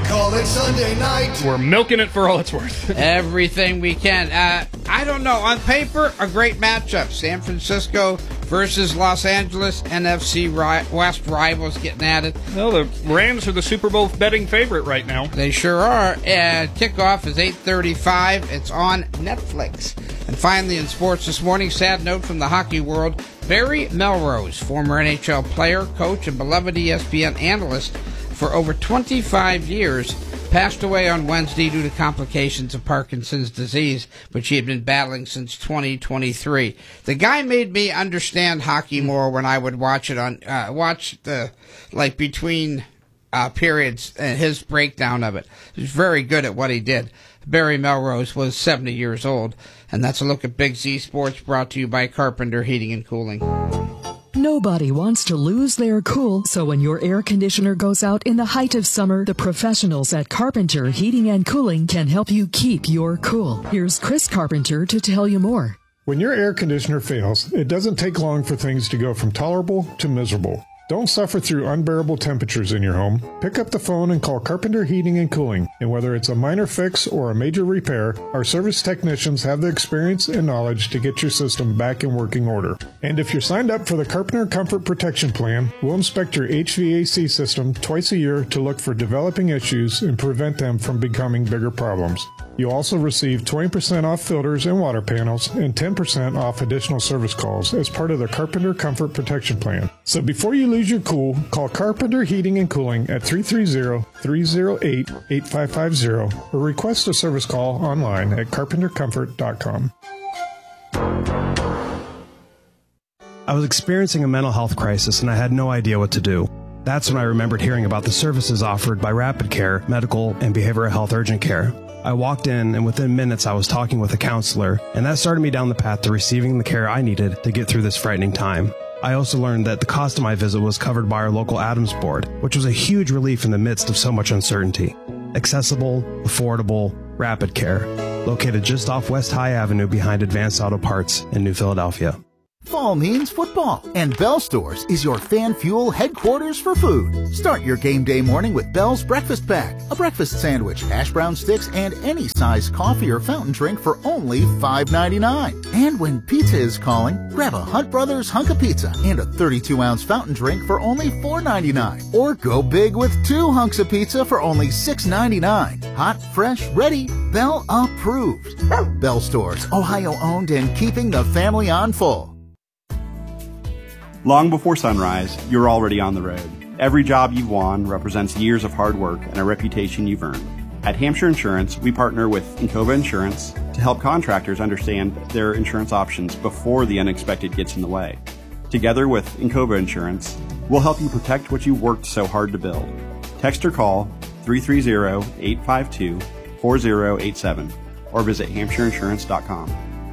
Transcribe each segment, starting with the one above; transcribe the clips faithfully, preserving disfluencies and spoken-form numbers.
Call it Sunday night. We're milking it for all it's worth. Everything we can. Uh, I don't know. On paper, a great matchup. San Francisco versus Los Angeles. N F C ri- West rivals getting at it. Well, the Rams are the Super Bowl betting favorite right now. They sure are. And kickoff is eight thirty-five. It's on Netflix. And finally, in sports this morning, sad note from the hockey world. Barry Melrose, former N H L player, coach, and beloved E S P N analyst for over twenty-five years, passed away on Wednesday due to complications of Parkinson's disease, which he had been battling since twenty twenty-three. The guy made me understand hockey more when I would watch it on, uh, watch the, like, between uh, periods, and his breakdown of it. He was very good at what he did. Barry Melrose was seventy years old, and that's a look at Big Z Sports, brought to you by Carpenter Heating and Cooling. Nobody wants to lose their cool, so when your air conditioner goes out in the height of summer, the professionals at Carpenter Heating and Cooling can help you keep your cool. Here's Chris Carpenter to tell you more. When your air conditioner fails, it doesn't take long for things to go from tolerable to miserable. Don't suffer through unbearable temperatures in your home. Pick up the phone and call Carpenter Heating and Cooling. And whether it's a minor fix or a major repair, our service technicians have the experience and knowledge to get your system back in working order. And if you're signed up for the Carpenter Comfort Protection Plan, we'll inspect your H V A C system twice a year to look for developing issues and prevent them from becoming bigger problems. You'll also receive twenty percent off filters and water panels and ten percent off additional service calls as part of the Carpenter Comfort Protection Plan. So before you lose your cool, call Carpenter Heating and Cooling at three three zero, three zero eight, eight five five zero or request a service call online at carpenter comfort dot com. I was experiencing a mental health crisis and I had no idea what to do. That's when I remembered hearing about the services offered by Rapid Care, Medical, and Behavioral Health Urgent Care. I walked in, and within minutes I was talking with a counselor, and that started me down the path to receiving the care I needed to get through this frightening time. I also learned that the cost of my visit was covered by our local Adams Board, which was a huge relief in the midst of so much uncertainty. Accessible, affordable, Rapid Care, located just off West High Avenue behind Advanced Auto Parts in New Philadelphia. Fall means football, and Bell Stores is your Fan Fuel headquarters for food. Start your game day morning with Bell's Breakfast Pack, a breakfast sandwich, hash brown sticks, and any size coffee or fountain drink for only five ninety-nine. And when pizza is calling, grab a Hunt Brothers hunk of pizza and a thirty-two ounce fountain drink for only four ninety-nine. Or go big with two hunks of pizza for only six ninety-nine. Hot, fresh, ready, Bell approved. Bell Stores, Ohio owned and keeping the family on full. Long before sunrise, you're already on the road. Every job you've won represents years of hard work and a reputation you've earned. At Hampshire Insurance, we partner with Encova Insurance to help contractors understand their insurance options before the unexpected gets in the way. Together with Encova Insurance, we'll help you protect what you worked so hard to build. Text or call three three zero, eight five two, four zero eight seven or visit hampshire insurance dot com.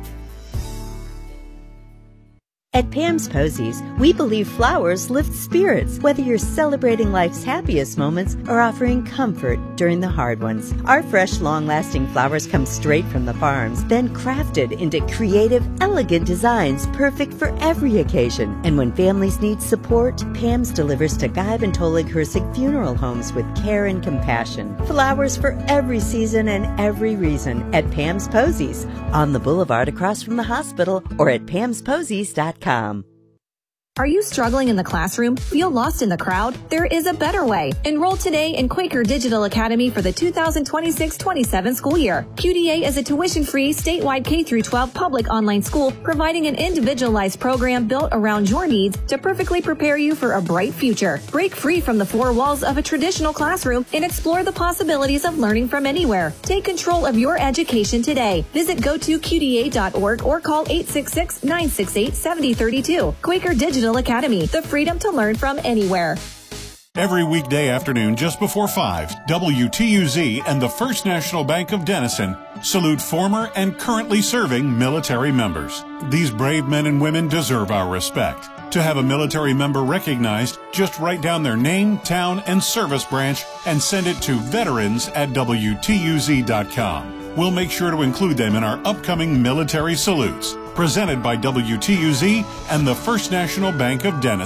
At Pam's Posies, we believe flowers lift spirits, whether you're celebrating life's happiest moments or offering comfort during the hard ones. Our fresh, long-lasting flowers come straight from the farms, then crafted into creative, elegant designs perfect for every occasion. And when families need support, Pam's delivers to Geib and Tolig Hersig funeral homes with care and compassion. Flowers for every season and every reason at Pam's Posies, on the boulevard across from the hospital, or at pams posies dot com. Are you struggling in the classroom? Feel lost in the crowd? There is a better way. Enroll today in Quaker Digital Academy for the two thousand twenty-six twenty-seven school year. Q D A is a tuition-free, statewide K through twelve public online school providing an individualized program built around your needs to perfectly prepare you for a bright future. Break free from the four walls of a traditional classroom and explore the possibilities of learning from anywhere. Take control of your education today. Visit go to q d a dot org or call eight six six, nine six eight, seven zero three two. Quaker Digital Academy, the freedom to learn from anywhere. Every weekday afternoon just before five, W T U Z and the First National Bank of Denison salute former and currently serving military members. These brave men and women deserve our respect. To have a military member recognized, just write down their name, town, and service branch and send it to veterans at W T U Z dot com. We'll make sure to include them in our upcoming military salutes. Presented by W T U Z and the First National Bank of Denison.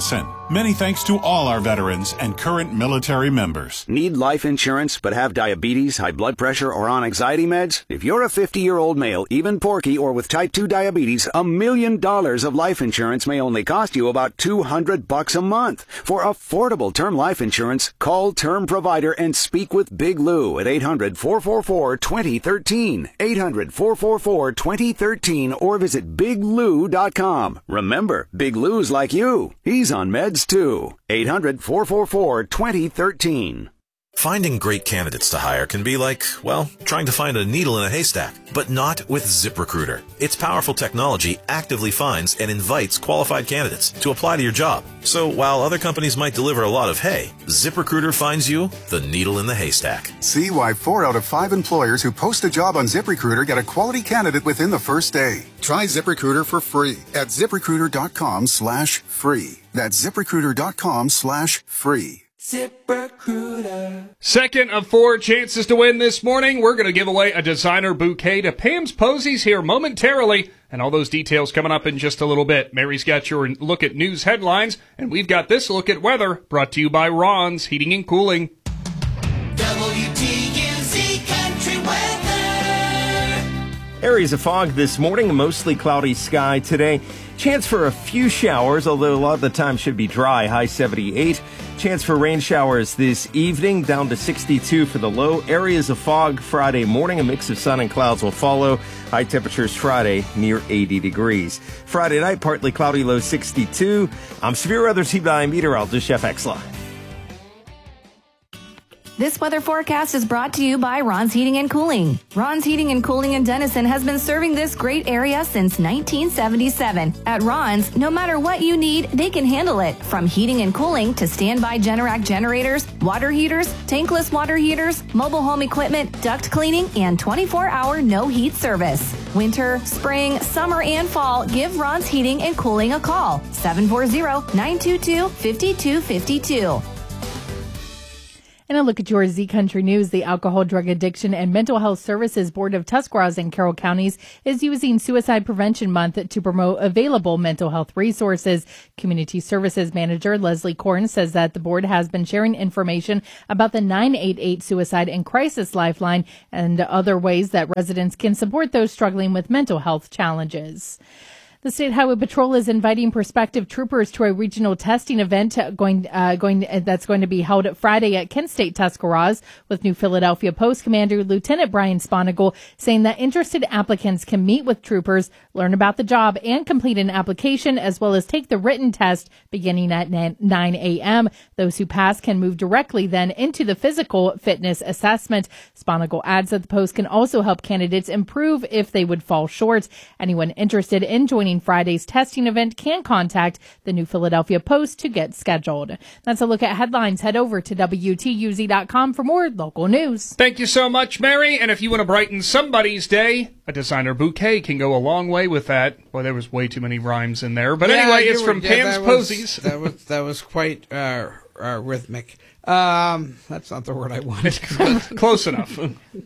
Many thanks to all our veterans and current military members. Need life insurance but have diabetes, high blood pressure, or on anxiety meds? If you're a fifty-year-old male, even porky, or with type two diabetes, a million dollars of life insurance may only cost you about two hundred bucks a month. For affordable term life insurance, call Term Provider and speak with Big Lou at eight hundred, four four four, two zero one three, eight hundred, four four four, two zero one three, or visit big lou dot com. Remember, Big Lou's like you. He's on meds too. eight hundred, four four four, two zero one three. Finding great candidates to hire can be like, well, trying to find a needle in a haystack, but not with ZipRecruiter. Its powerful technology actively finds and invites qualified candidates to apply to your job. So while other companies might deliver a lot of hay, ZipRecruiter finds you the needle in the haystack. See why four out of five employers who post a job on ZipRecruiter get a quality candidate within the first day. Try ZipRecruiter for free at ZipRecruiter.com slash free. That's ZipRecruiter.com slash free. ZipRecruiter. Second of four chances to win this morning. We're going to give away a designer bouquet to Pam's Posies here momentarily, and all those details coming up in just a little bit. Mary's got your look at news headlines, and we've got this look at weather, brought to you by Ron's Heating and Cooling. W T U Z Country Weather. Areas of fog this morning, mostly cloudy sky today. Chance for a few showers, although a lot of the time should be dry, high seventy-eight. Chance for rain showers this evening, down to sixty-two for the low. Areas of fog Friday morning, a mix of sun and clouds will follow. High temperatures Friday near eighty degrees. Friday night, partly cloudy, low sixty-two. I'm Severe Weather T V I meteorologist Jeff Exla. This weather forecast is brought to you by Ron's Heating and Cooling. Ron's Heating and Cooling in Denison has been serving this great area since nineteen seventy-seven. At Ron's, no matter what you need, they can handle it. From heating and cooling to standby Generac generators, water heaters, tankless water heaters, mobile home equipment, duct cleaning, and twenty-four hour no heat service. Winter, spring, summer, and fall, give Ron's Heating and Cooling a call. seven four zero, nine two two, five two five two. And a look at your Z Country News. The Alcohol, Drug Addiction, and Mental Health Services Board of Tuscarawas and Carroll Counties is using Suicide Prevention Month to promote available mental health resources. Community Services Manager Leslie Korn says that the board has been sharing information about the nine eight eight Suicide and Crisis Lifeline and other ways that residents can support those struggling with mental health challenges. The State Highway Patrol is inviting prospective troopers to a regional testing event going, uh, going, uh, that's going to be held Friday at Kent State Tuscarawas, with New Philadelphia Post Commander Lieutenant Brian Sponigal saying that interested applicants can meet with troopers, learn about the job, and complete an application, as well as take the written test beginning at nine a.m. Those who pass can move directly then into the physical fitness assessment. Sponigal adds that the post can also help candidates improve if they would fall short. Anyone interested in joining Friday's testing event can contact the New Philadelphia Post to get scheduled. That's a look at headlines. Head over to W T U Z dot com for more local news. Thank you so much, Mary. And if you want to brighten somebody's day, a designer bouquet can go a long way with that. Boy, there was way too many rhymes in there. But yeah, anyway, it's were, from yeah, Pam's that was, Posies. That was that was quite uh, uh, rhythmic. Um, that's not the word I wanted. Close enough.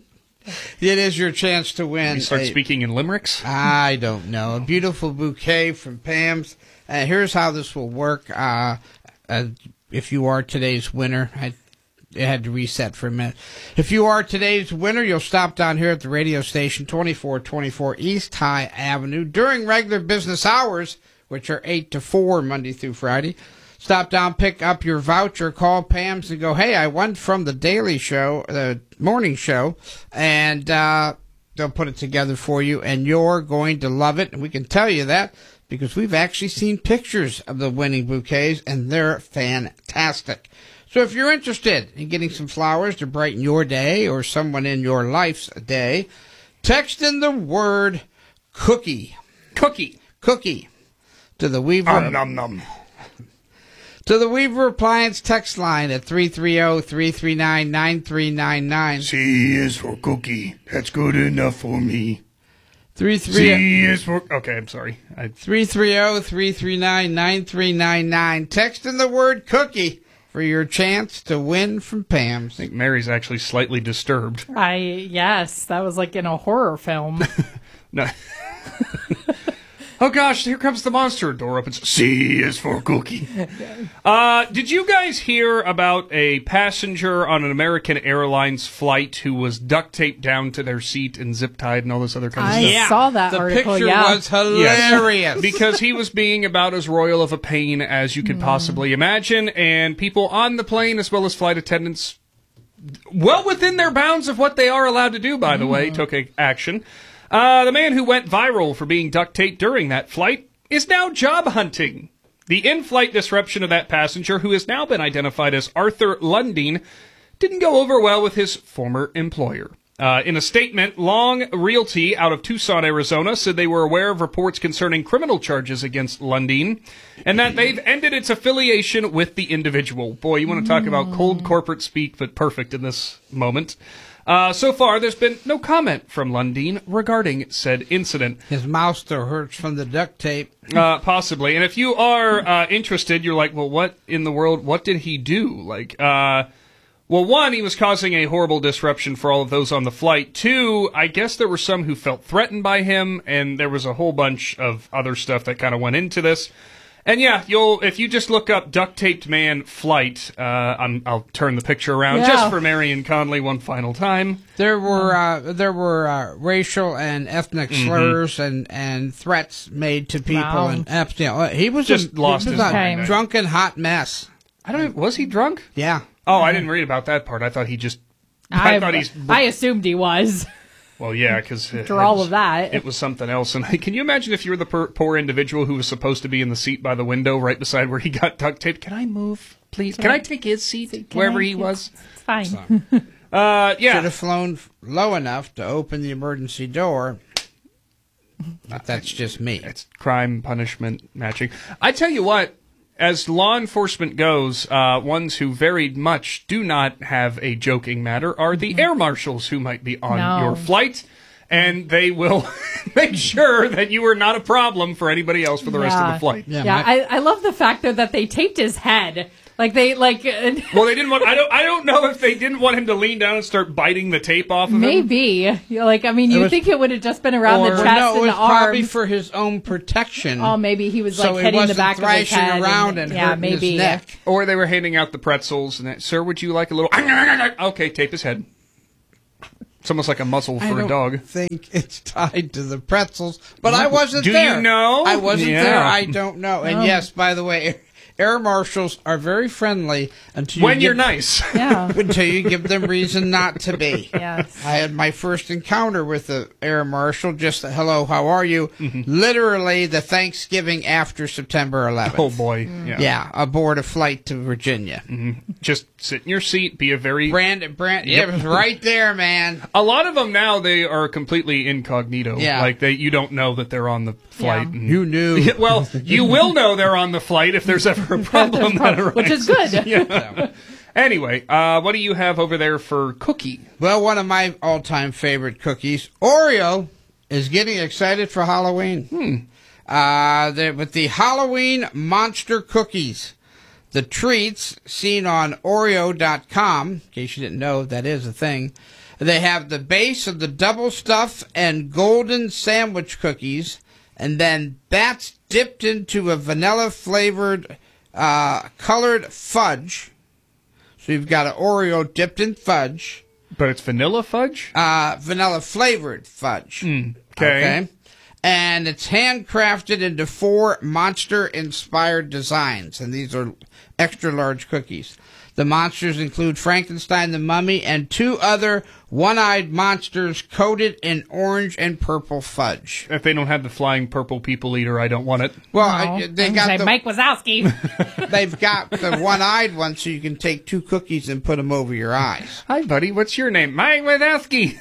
It is your chance to win. You start a, speaking in limericks? I don't know. A beautiful bouquet from Pam's. Uh, here's how this will work. Uh, uh, if you are today's winner, I it had to reset for a minute. If you are today's winner, you'll stop down here at the radio station, twenty-four twenty-four East High Avenue, during regular business hours, which are eight to four, Monday through Friday. Stop down, pick up your voucher, call Pam's and go, hey, I won from the Daily Show, the morning show, and uh, they'll put it together for you, and you're going to love it. And we can tell you that because we've actually seen pictures of the winning bouquets, and they're fantastic. So if you're interested in getting some flowers to brighten your day or someone in your life's day, text in the word cookie. Cookie. Cookie. To the Weaver. Um, nom, nom. To the Weaver Appliance text line at three three zero, three three nine, nine three nine nine. C is for cookie. That's good enough for me. three three C is for... Okay, I'm sorry. I... three three zero, three three nine, nine three nine nine. Text in the word cookie for your chance to win from Pam's. I think Mary's actually slightly disturbed. I, yes, that was like in a horror film. No. Oh gosh, here comes the monster. Door opens. C is for cookie. Uh, did you guys hear about a passenger on an American Airlines flight who was duct taped down to their seat and zip tied and all this other kind of I stuff? Yeah. saw that the article, picture yeah. was hilarious. Yes. Because he was being about as royal of a pain as you could Mm. possibly imagine, and people on the plane as well as flight attendants, well within their bounds of what they are allowed to do, by the way, took a- action. Uh, the man who went viral for being duct taped during that flight is now job hunting. The in-flight disruption of that passenger, who has now been identified as Arthur Lundeen, didn't go over well with his former employer. Uh, in a statement, Long Realty out of Tucson, Arizona, said they were aware of reports concerning criminal charges against Lundeen and that they've ended its affiliation with the individual. Boy, you want to talk about cold corporate speak, but perfect in this moment. Uh, so far, there's been no comment from Lundeen regarding said incident. His mouth still hurts from the duct tape. Uh, possibly. And if you are uh, interested, you're like, well, what in the world, what did he do? Like, uh, well, one, he was causing a horrible disruption for all of those on the flight. Two, I guess there were some who felt threatened by him, and there was a whole bunch of other stuff that kind of went into this. And yeah, you'll if you just look up duct taped man flight, uh, I'm, I'll turn the picture around Yeah. just for Marion Conley one final time. There were uh, there were uh, racial and ethnic Mhm. slurs and, and threats made to people, Wow. and Epstein. He was Just a, lost he was his a mind. drunken hot mess. I don't. Was he drunk? Yeah. Oh, I didn't read about that part. I thought he just. I, I, thought he's. I assumed he was. Well, yeah, because After all of that. it was something else. And can you imagine if you were the per- poor individual who was supposed to be in the seat by the window, right beside where he got duct taped? Can I move, please? Can I take his seat Can wherever I- he was? It's fine. Uh, yeah. Should have flown low enough to open the emergency door. But that's just me. It's crime punishment matching. I tell you what, as law enforcement goes, uh, ones who very much do not have a joking matter are the air marshals who might be on No. your flight. And they will make sure that you are not a problem for anybody else for the rest of the flight. Yeah, I, I love the fact though that they taped his head. Like they like uh, Well, they didn't want. I don't. I don't know if they didn't want him to lean down and start biting the tape off of him. maybe. You're like I mean, It you was- think it would have just been around Or- the chest no, it and was the probably arms. for his own protection. Oh, maybe he was So like he hitting the wasn't back of his thrashing head around and yeah, hurting his maybe. neck. Or they were handing out the pretzels and that. Sir, would you like a little? Okay, tape his head. It's almost like a muzzle I for don't a dog. think it's tied to the pretzels, but I wasn't Do there. you know? I wasn't Yeah. there. I don't know. And Oh. yes, by the way, air marshals are very friendly until When you you're give- nice. Yeah. until you give them reason not to be. Yes. I had my first encounter with the air marshal. Just a, hello, how are you? Literally the Thanksgiving after September eleventh. Oh boy. Yeah. Yeah, aboard a flight to Virginia. Just sit in your seat. Be a very. Brand, brand, Yep. it was right there, man. A lot of them now they are completely incognito. Yeah. Like they, you don't know that they're on the flight. Yeah. and- You knew. Yeah, well, you will know they're on the flight if there's ever a problem that arises. Which is good. Yeah. Anyway, uh, what do you have over there for cookie? Well, one of my all-time favorite cookies, Oreo, is getting excited for Halloween. Hmm. Uh, they're with the Halloween Monster Cookies. The treats, seen on Oreo dot com, in case you didn't know, that is a thing. They have the base of the double stuff and golden sandwich cookies, and then that's dipped into a vanilla-flavored, uh, colored fudge. So you've got an Oreo dipped in fudge. But it's vanilla fudge? Uh, vanilla-flavored fudge. Mm, okay. And it's handcrafted into four monster-inspired designs, and these are extra-large cookies. The monsters include Frankenstein the Mummy and two other one-eyed monsters coated in orange and purple fudge. If they don't have the flying purple people eater, I don't want it. Well, No. I, they I'm got gonna say the, Mike Wazowski. they've got the one-eyed one, so you can take two cookies and put them over your eyes. Hi, buddy. What's your name? Mike Wazowski.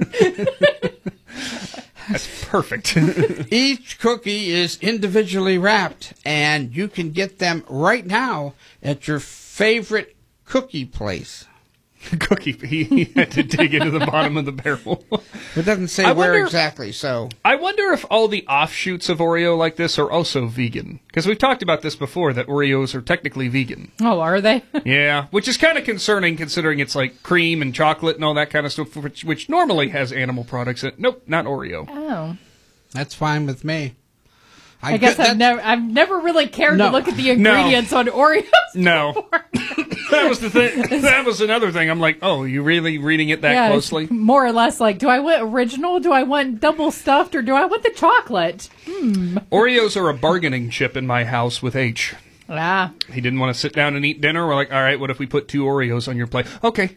That's perfect. Each cookie is individually wrapped, and you can get them right now at your favorite cookie place. Cookie. He, he had to dig into the bottom of the barrel. It doesn't say I where wonder- exactly, so... I wonder if all the offshoots of Oreo like this are also vegan. Because we've talked about this before, that Oreos are technically vegan. Oh, are they? Yeah, which is kind of concerning considering it's like cream and chocolate and all that kind of stuff, which, which normally has animal products in it. Nope, not Oreo. Oh. That's fine with me. I, I guess I've never, I've never really cared No. to look at the ingredients No. on Oreos. No. That was the thing. That was another thing. I'm like, oh, you really reading it that Yeah, it's closely? more or less like, do I want original? Do I want double stuffed? Or do I want the chocolate? Hmm. Oreos are a bargaining chip in my house with H. Ah. He didn't want to sit down and eat dinner. We're like, all right, what if we put two Oreos on your plate? Okay.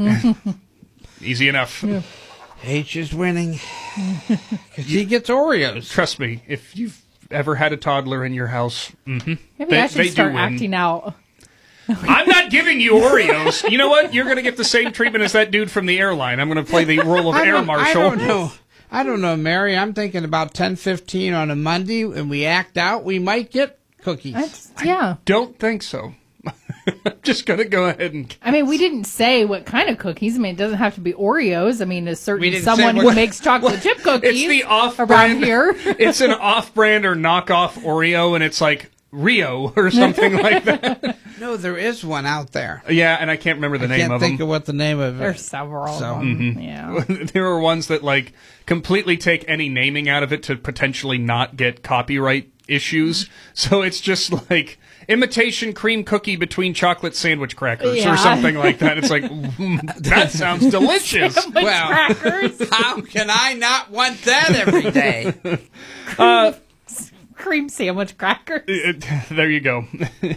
Easy enough. Yeah. H is winning. Because he gets Oreos. Trust me, if you've ever had a toddler in your house, mm-hmm, Maybe they, I should they start do win. acting out. I'm not giving you Oreos. You know what? You're going to get the same treatment as that dude from the airline. I'm going to play the role of I air don't- marshal. I don't know. I don't know, Mary. I'm thinking about ten fifteen on a Monday, and we act out, we might get cookies. That's, yeah. Don't think so. I'm just going to go ahead and... I mean, we didn't say what kind of cookies. I mean, it doesn't have to be Oreos. I mean, a We certain didn't someone say who what- makes chocolate what- chip cookies It's the around off-brand. here. It's an off-brand or knockoff Oreo, and it's like Rio or something like that. No, there is one out there. Yeah, and I can't remember the I name can't of think them. of what the name of it. There's several So- of them. Mhm. Yeah. There are ones that like completely take any naming out of it to potentially not get copyright issues. So it's just like imitation cream cookie between chocolate sandwich crackers Yeah. or something like that. It's like, mm, that sounds delicious. Sandwich Well, crackers. How can I not want that every day? Uh, Cream sandwich crackers. it- there you go.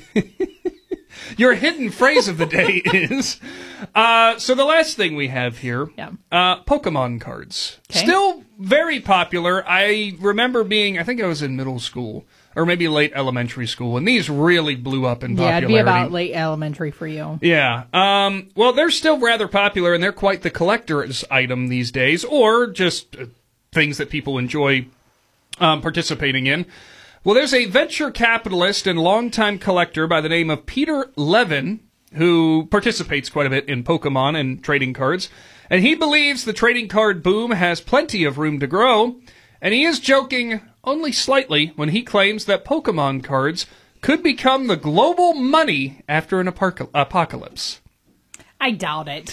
Your hidden phrase of the day is, uh, so the last thing we have here, Yeah. uh, Pokemon cards. 'Kay. Still very popular. I remember being, I think I was in middle school, or maybe late elementary school, when these really blew up in Yeah, popularity. it'd be about late elementary for you. Yeah. Um, well, they're still rather popular, and they're quite the collector's item these days, or just uh, things that people enjoy um, participating in. Well, there's a venture capitalist and longtime collector by the name of Peter Levin who participates quite a bit in Pokemon and trading cards, and he believes the trading card boom has plenty of room to grow, and he is joking only slightly when he claims that Pokemon cards could become the global money after an apoc- apocalypse. I doubt it.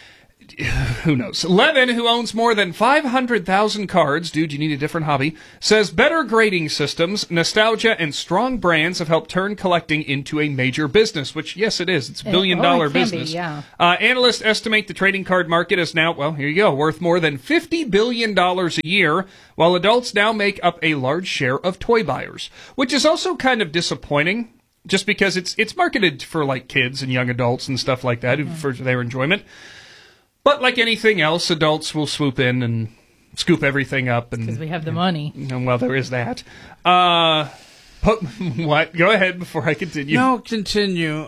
Who knows? Levin, who owns more than five hundred thousand cards, dude, you need a different hobby, says better grading systems, nostalgia, and strong brands have helped turn collecting into a major business, which, yes, it is. It's a Uh, billion oh, dollar it can be, business. yeah. Uh, analysts estimate the trading card market is now, well, here you go, worth more than fifty billion dollars a year, while adults now make up a large share of toy buyers, which is also kind of disappointing. Just because it's it's marketed for like kids and young adults and stuff like that, for their enjoyment. But like anything else, adults will swoop in and scoop everything up. And Because we have the money. and, well, there is that. Uh, po- what? Go ahead before I continue. No, continue.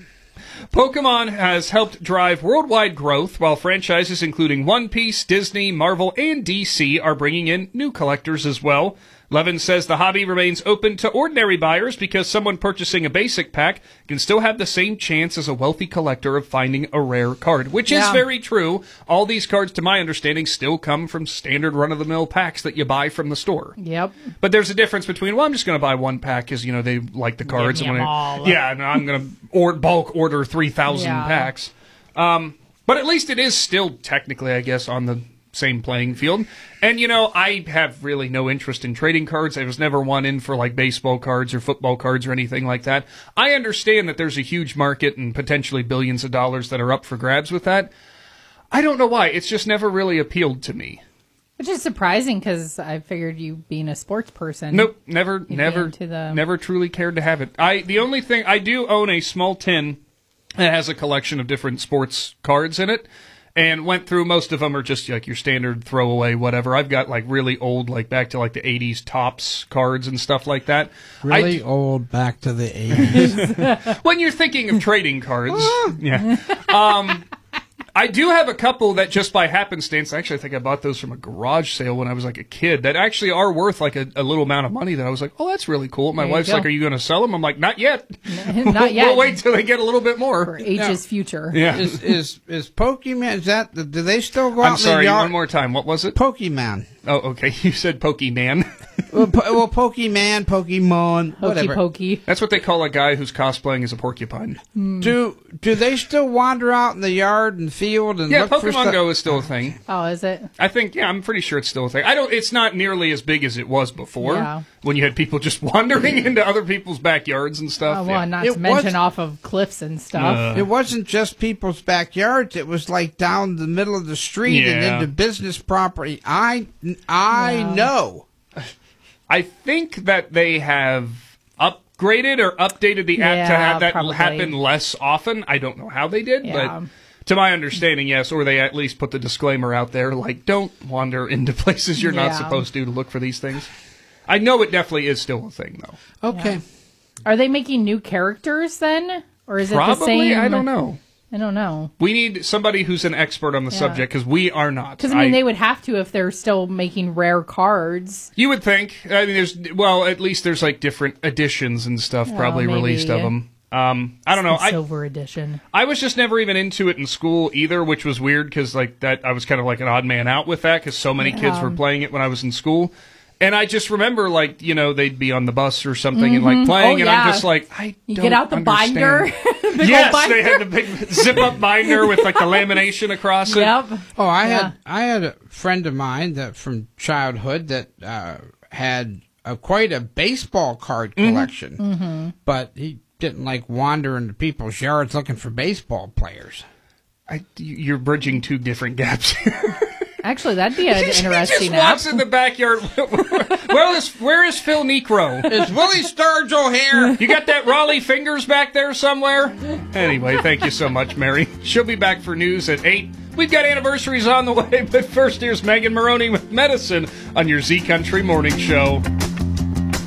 Pokemon has helped drive worldwide growth, while franchises including One Piece, Disney, Marvel, and D C are bringing in new collectors as well. Levin says the hobby remains open to ordinary buyers because someone purchasing a basic pack can still have the same chance as a wealthy collector of finding a rare card, which is Yeah. very true. All these cards, to my understanding, still come from standard run-of-the-mill packs that you buy from the store. Yep. But there's a difference between, well, I'm just going to buy one pack because, you know, they like the cards. me and when them I- all. Yeah, and I'm going to or bulk order three thousand Yeah. packs. Um, but at least it is still technically, I guess, on the same playing field. And, you know, I have really no interest in trading cards. I was never one in for, like, baseball cards or football cards or anything like that. I understand that there's a huge market and potentially billions of dollars that are up for grabs with that. I don't know why. It's just never really appealed to me. Which is surprising because I figured you being a sports person. Nope, never, you'd be never, into the- never truly cared to have it. I the only thing I do own a small tin that has a collection of different sports cards in it, and went through most of them are just like your standard throwaway whatever. I've got like really old, like back to like the eighties Topps cards and stuff like that. Really I, old, back to the eighties. when you're thinking of trading cards, yeah. Um, I do have a couple that just by happenstance, actually I think I bought those from a garage sale when I was like a kid, that actually are worth like a, a little amount of money that I was like, oh, that's really cool. My There you wife's go. like, are you going to sell them? I'm like, not yet. Not We'll- yet. We'll wait till they get a little bit more. For age's future. Yeah. is, is is Pokemon, is that, do they still go out I'm in sorry, the yard? one more time. What was it? Pokemon. Oh, okay. You said Pokemon. well, po- well, Pokemon, Pokemon, Hokey whatever. pokey. That's what they call a guy who's cosplaying as a porcupine. Mm. Do do they still wander out in the yard and field and Yeah, look for Pokemon stuff? Go is still a thing. Oh, is it? I think, yeah, I'm pretty sure it's still a thing. I don't. It's not nearly as big as it was before, Yeah. when you had people just wandering into other people's backyards and stuff. Oh, well, Yeah. not It to mention was- off of cliffs and stuff. Uh. It wasn't just people's backyards. It was like down the middle of the street and Yeah. into business property. I I Yeah. know. I think that they have upgraded or updated the app to Yeah, have that probably. happen less often. I don't know how they did, Yeah. but to my understanding, yes, or they at least put the disclaimer out there, like, don't wander into places you're not Yeah. supposed to to look for these things. I know it definitely is still a thing, though. Okay. Are they making new characters then? Or is it Probably, the same? I don't know. I don't know. We need somebody who's an expert on the Yeah. subject, because we are not. Because, I mean, they would have to if they're still making rare cards. You would think. I mean, there's, well, at least there's, like, different editions and stuff Oh, probably maybe. released of them. Um, I don't know. The I, silver edition. I was just never even into it in school either, which was weird because like that I was kind of like an odd man out with that because so many kids Yeah. were playing it when I was in school. And I just remember like, you know, they'd be on the bus or something and like Mhm. playing Oh, and yeah. I'm just like, I You don't get out the understand. binder. Big Yes, old they binder. had the big zip up binder with like the lamination across it. Yep. Oh, I Yeah. had I had a friend of mine that from childhood that uh, had a, quite a baseball card collection, Mm-hmm. but he didn't like wander into people's yards looking for baseball players. I, you're bridging two different gaps. Actually, that'd be an He interesting just app. walks in the backyard. Where is, where is Phil Necro? Is Willie Sturgill here? You got that Raleigh fingers back there somewhere? Anyway, thank you so much, Mary. She'll be back for news at eight. We've got anniversaries on the way, but first here's Megan Maroney with Medicine on your Z Country Morning Show.